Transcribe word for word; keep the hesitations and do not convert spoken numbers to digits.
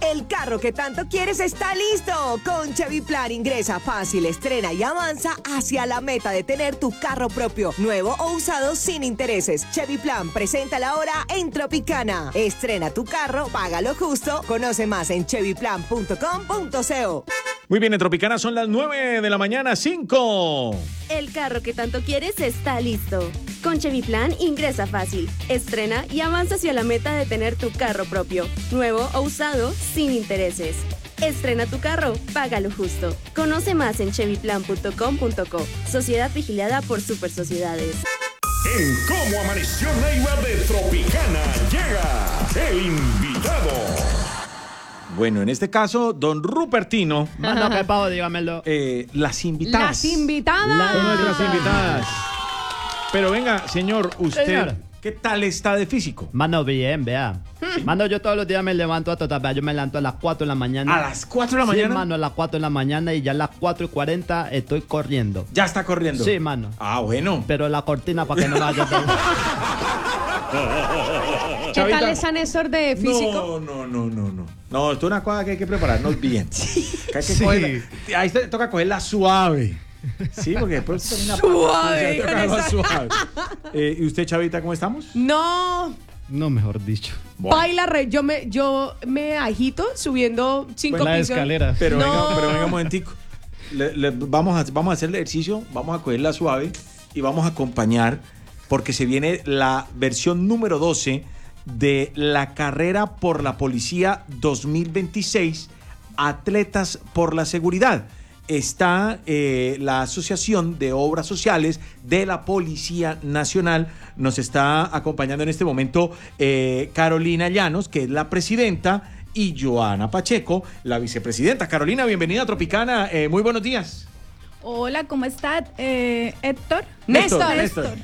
El carro que tanto quieres está listo. Con Chevy Plan ingresa fácil, estrena y avanza hacia la meta de tener tu carro propio, nuevo o usado sin intereses. Chevy Plan presenta la hora en Tropicana. Estrena tu carro, págalo justo. Conoce más en chevy plan punto com punto co. Muy bien, en Tropicana son las nueve de la mañana, cinco. El carro que tanto quieres está listo. Con Chevy Plan ingresa fácil, estrena y avanza hacia la meta de tener tu carro propio, nuevo o usado, sin intereses. Estrena tu carro, págalo justo. Conoce más en chevy plan punto com punto co. Sociedad vigilada por Super Sociedades. En Cómo Amaneció Neiva de Tropicana llega el invitado. Bueno, en este caso, don Rupertino. Manda que pavo, dígamelo. Eh, las invitadas. Las invitadas. Son nuestras invitadas. Pero venga, señor, usted, Señor. ¿qué tal está de físico? Mano, bien, vea. Mano, yo todos los días me levanto a total, vea, yo me levanto a las cuatro de la mañana. ¿A las cuatro de la Sí, mañana? mano, a las cuatro de la mañana y ya a las cuatro y cuarenta estoy corriendo. Ya está corriendo. Sí, mano. Ah, bueno. Pero la cortina para que no vaya todo. ¿Qué Chavita. tal es San Néstor de físico? No, no, no, no, no. No, esto es una cosa que hay que prepararnos bien. Que hay que Sí. cogerla- ahí te toca cogerla suave. Sí, porque después termina Suave, toca con cogerla esa- suave. Eh, ¿Y usted, Chavita, cómo estamos? No, No, mejor dicho. Bueno, baila re. Yo me, yo me agito subiendo cinco Pues la pisos. escalera. Pero, No. venga, pero venga un momentico. Le- le- vamos, a, vamos a hacer el ejercicio, vamos a cogerla suave y vamos a acompañar porque se viene la versión número doce de la carrera por la policía dos mil veintiséis, Atletas por la Seguridad. Está eh, la Asociación de Obras Sociales de la Policía Nacional. Nos está acompañando en este momento eh, Carolina Llanos, que es la presidenta, y Joana Pacheco, la vicepresidenta. Carolina, bienvenida a Tropicana. Eh, muy buenos días. Hola, ¿cómo estás, eh, Héctor? Néstor. Néstor.